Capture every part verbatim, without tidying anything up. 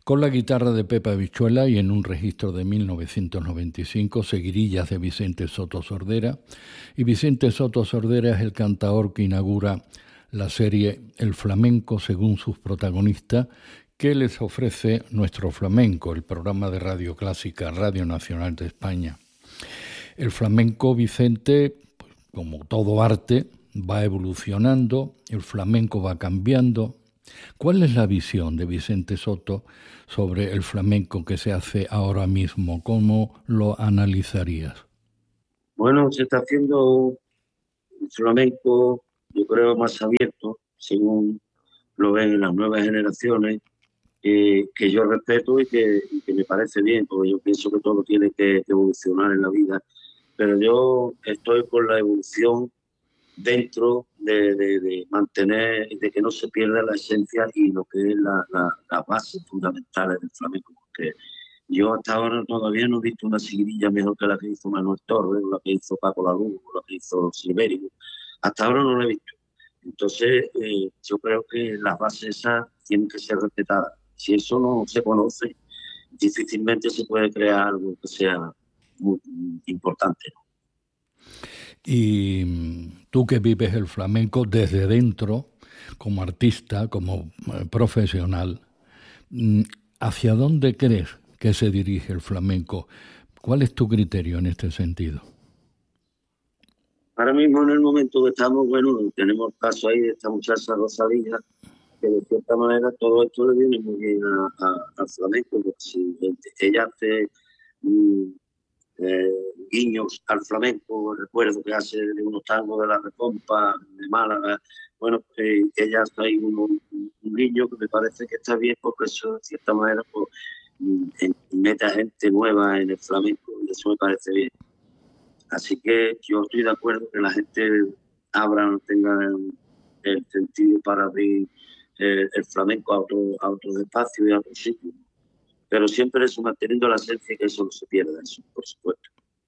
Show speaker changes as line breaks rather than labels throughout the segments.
Con la guitarra de Pepe Habichuela y en un registro de mil novecientos noventa y cinco, Seguirillas de Vicente Soto Sordera. Y Vicente Soto Sordera es el cantaor que inaugura la serie El Flamenco según sus protagonistas, que les ofrece Nuestro Flamenco, el programa de radio clásica Radio Nacional de España. El flamenco, Vicente, pues, como todo arte, va evolucionando, el flamenco va cambiando. ¿Cuál es la visión de Vicente Soto sobre el flamenco que se hace ahora mismo? ¿Cómo lo analizarías?
Bueno, se está haciendo un flamenco, yo creo, más abierto, según lo ven las nuevas generaciones, eh, que yo respeto y que, y que me parece bien, porque yo pienso que todo tiene que evolucionar en la vida. Pero yo estoy por la evolución dentro de, de, de mantener, de que no se pierda la esencia y lo que es la, la, la base fundamental del flamenco. Porque yo hasta ahora todavía no he visto una seguidilla mejor que la que hizo Manuel Torres, o la que hizo Paco Lalugo, o la que hizo Silverio. Hasta ahora no la he visto. Entonces, eh, yo creo que las bases esas tienen que ser respetadas. Si eso no se conoce, difícilmente se puede crear algo que sea muy importante, ¿no?
Y tú que vives el flamenco desde dentro, como artista, como eh, profesional, ¿hacia dónde crees que se dirige el flamenco? ¿Cuál es tu criterio en este sentido?
Ahora mismo, en el momento que estamos, bueno, tenemos el caso ahí de esta muchacha Rosalía, que de cierta manera todo esto le viene muy bien a, a, al flamenco, porque si ella hace mm, eh, guiños al flamenco, recuerdo que hace de unos tangos de la Recompa, de Málaga, bueno, eh, ella hace ahí un, un guiño que me parece que está bien, porque eso de cierta manera pues, mete a gente nueva en el flamenco, y eso me parece bien. Así que yo estoy de acuerdo que la gente abra, tenga el sentido para abrir eh, el flamenco a, otro, a otros espacios y a otros sitios. Pero siempre eso, manteniendo la esencia, que eso no se pierda, eso, por supuesto.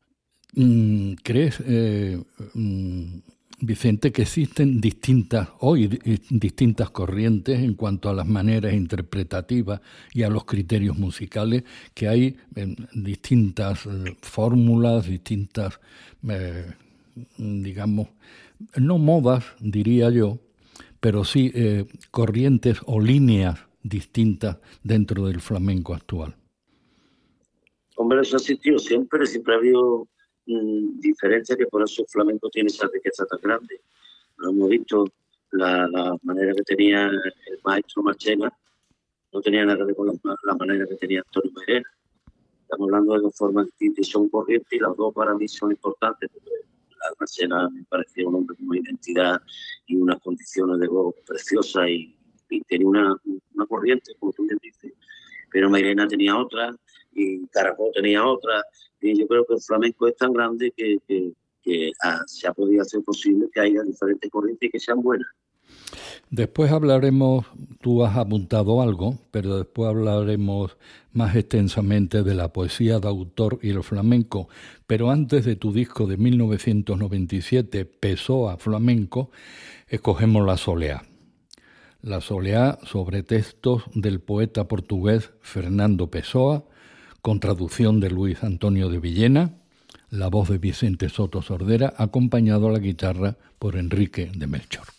¿Crees, eh, Vicente, que existen distintas, hoy distintas corrientes en cuanto a las maneras interpretativas y a los criterios musicales, que hay eh, distintas eh, fórmulas, distintas, eh, digamos, no modas, diría yo, pero sí eh, corrientes o líneas distintas dentro del flamenco actual?
Hombre, eso ha existido siempre, siempre ha habido mmm, diferencias, que por eso el flamenco tiene esa riqueza tan grande. Lo hemos visto, la, la manera que tenía el maestro Marchena no tenía nada que ver con la, la manera que tenía Antonio Mairena. Estamos hablando de dos formas distintas y son corrientes, y las dos para mí son importantes, porque la Marchena me parecía un hombre con una identidad y unas condiciones de voz preciosas, y, y tenía una, una corriente, como tú bien dices, pero Mairena tenía otra, y Caracol tenía otra, y yo creo que el flamenco es tan grande que, que, que ah, se ha podido hacer posible que haya diferentes corrientes y que sean buenas.
Después hablaremos, tú has apuntado algo, pero después hablaremos más extensamente de la poesía de autor y el flamenco. Pero antes de tu disco de mil novecientos noventa y siete, Pessoa Flamenco, escogemos la Soleá. La Soleá sobre textos del poeta portugués Fernando Pessoa, con traducción de Luis Antonio de Villena, la voz de Vicente Soto Sordera, acompañado a la guitarra por Enrique de Melchor.